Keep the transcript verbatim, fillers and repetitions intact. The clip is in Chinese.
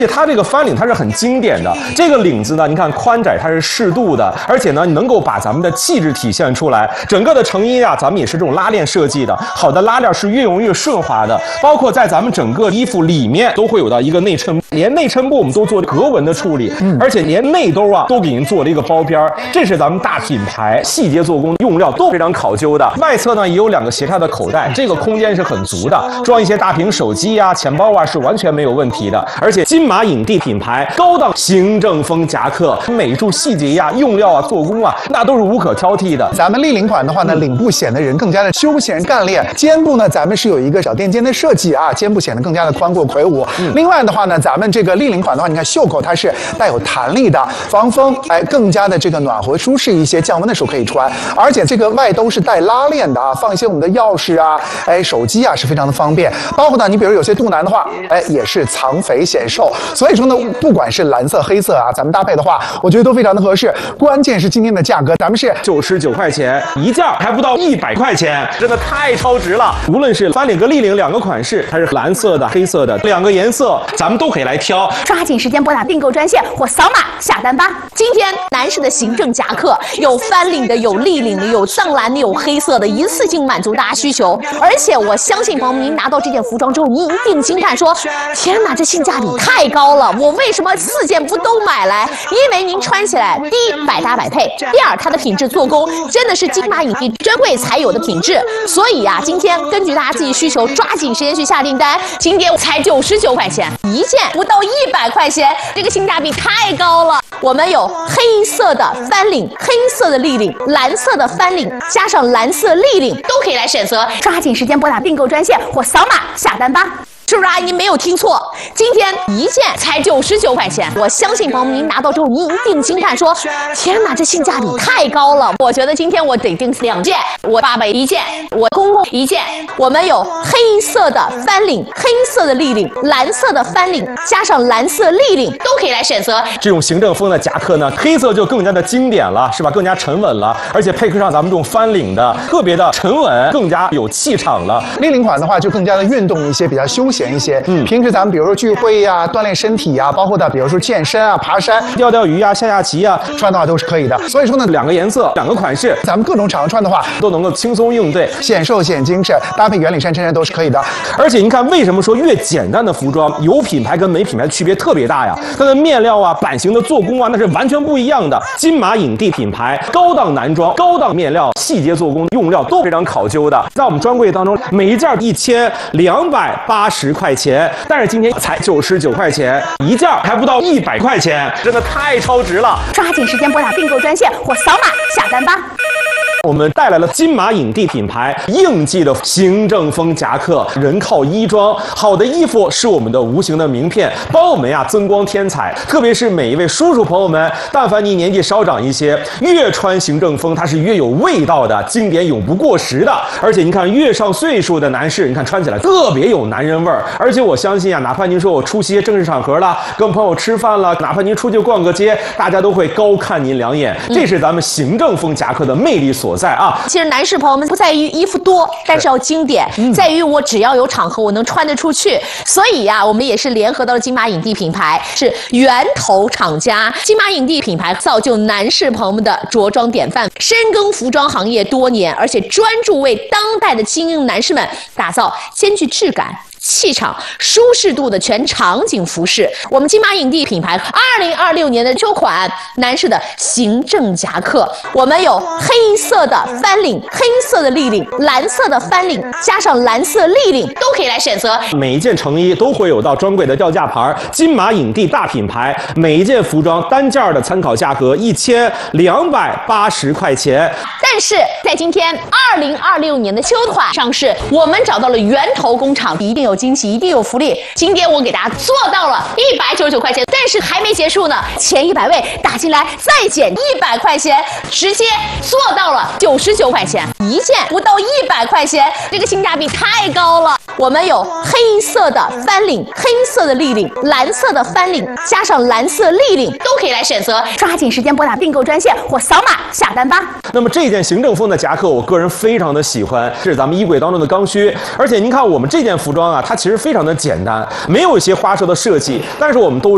它这个翻领它是很经典的，这个领子呢，你看宽窄它是适度的，而且呢能够把咱们的气质体现出来。整个的成衣啊，咱们也是这种拉链设计的，好的拉链是越用越顺滑的，包括在咱们整个衣服里面都会有到一个内衬，连内衬部我们都做格纹的处理，而且连内兜啊都给您做了一个包边，这是咱们大品牌细节做工，用料都非常考究的。外侧呢也有两个斜插的口袋，这个空间是很足的，装一些大屏手机啊、钱包啊是完全没有问题的。而且金马影帝品牌高档行政风夹克，美术细节呀、用料啊、做工啊，那都是无可挑剔的。 咱们立领款的话呢，领部显得人更加的休闲干练，肩部呢咱们是有一个小垫肩的设计啊，肩部显得更加的宽阔魁梧。嗯、另外的话呢，咱们这个立领款的话，你看袖口它是带有弹力的，防风，哎，更加的这个暖和舒适一些，降温的时候可以穿。而且这个外兜是带拉链的啊，放一些我们的钥匙啊，哎，手机啊是非常的方便。包括呢，你比如有些肚腩的话，哎，也是藏肥显瘦。所以说呢，不管是蓝色、黑色啊，咱们搭配的话，我觉得都非常的合适。关键是今天的价格，咱们是九十九块钱一件，还不到一百块钱，真的太超值了。无论是翻领和立领两个款式，它是蓝色的、黑色的两个颜色，咱们都可以来挑。 抓紧时间拨打订购专线或扫码下单吧。今天男士的行政夹克有翻领的，有立领的，有藏蓝的，有黑色的，一次性满足大家需求。而且我相信朋友们，您拿到这件服装之后，您一定惊叹说：天哪，这性价比太高了！我为什么四件不都买来？因为您穿起来，第一百搭百配，第二它的品质做工真的是金马影帝专柜才有的品质。所以啊，今天根据大家自己需求，抓紧时间去下订单。今天才九十九块钱一件，不到一百块钱，这个性价比太高了。我们有黑色的翻领、黑色的立领、蓝色的翻领，加上蓝色立领，都可以来选择。抓紧时间拨打订购专线或扫码下单吧。是不是啊？您没有听错，今天一件才九十九块钱。我相信朋友们，您拿到之后，您一定惊叹说：天哪，这性价比太高了！我觉得今天我得订两件，我爸爸一件，我公公一件。我们有黑色的翻领、黑色的立领、蓝色的翻领，加上蓝色立领，都可以来选择。 这种行政风的夹克呢，黑色就更加的经典了，是吧？更加沉稳了，而且配合上咱们这种翻领的，特别的沉稳，更加有气场了。 立领款的话，就更加的运动一些，比较休闲一些。嗯，平时咱们比如说聚会呀、锻炼身体呀，包括的比如说健身啊、爬山、 钓钓鱼呀、下下棋呀， 穿的话都是可以的。所以说呢， 两个颜色、两个款式， 咱们各种场合穿的话都能够轻松应对， 显瘦显精神，搭配圆领衫、衬衫都是可以的。 而且您看，为什么说越简单的服装有品牌跟没品牌区别特别大呀？它的面料啊、版型的做工啊，那是完全不一样的。金马影帝品牌高档男装、高档面料、细节做工、用料都非常考究的，在我们专柜当中，每一件一千两百八十块钱。但是今天才九十九块钱一件，还不到一百块钱，真的太超值了！ 抓紧时间拨打订购专线或扫码下单吧。 我们带来了金马影帝品牌应季的行政风夹克，人靠衣装，好的衣服是我们的无形的名片，帮我们呀增光添彩。特别是每一位叔叔朋友们，但凡您年纪稍长一些，越穿行政风，它是越有味道的，经典永不过时的。而且您看，越上岁数的男士，你看穿起来特别有男人味儿。而且我相信啊，哪怕您说我出席正式场合了，跟朋友吃饭了，哪怕您出去逛个街，大家都会高看您两眼。这是咱们行政风夹克的魅力所在啊！ 其实男士朋友们不在于衣服多，但是要经典，嗯、在于我只要有场合我能穿得出去。所以呀、啊，我们也是联合到了金马影帝品牌，是源头厂家。金马影帝品牌造就男士朋友们的着装典范，深耕服装行业多年，而且专注为当代的精英男士们打造兼具质感、气场、舒适度的全场景服饰。我们金马影帝品牌二零二六年的秋款男士的行政夹克，我们有黑色的翻领、黑色的立领、蓝色的翻领，加上蓝色立领，都可以来选择。 每一件成衣都会有到专柜的吊价牌，金马影帝大品牌，每一件服装单件的参考价格一千两百八十块钱。 但是在今天二零二六年的秋款上市，我们找到了源头工厂，一定有惊喜，一定有福利。今天我给大家做到了一百九十九块钱，但是还没结束呢，前一百位打进来再减一百块钱，直接做到了九十九块钱一件，不到一百块钱，这个性价比太高了。我们有黑色的翻领、黑色的立领、蓝色的翻领，加上蓝色立领，都可以来选择。抓紧时间拨打订购专线或扫码下单吧。 那么这件行政风的夹克，我个人非常的喜欢，是咱们衣柜当中的刚需。而且您看我们这件服装啊，它其实非常的简单，没有一些花哨的设计，但是我们都